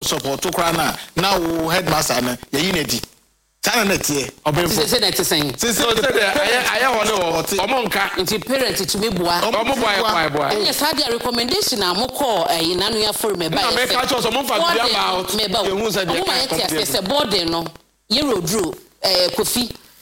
support to krana na wo headmaster na ye yinedi sana na tie obefo se na tesen se aya ho le omonka nti parent to me boa boa and yes had a recommendation amoko nanu ya for me ba na make catch us omonfa bia about ye hu say dey board no ye rodru Kofi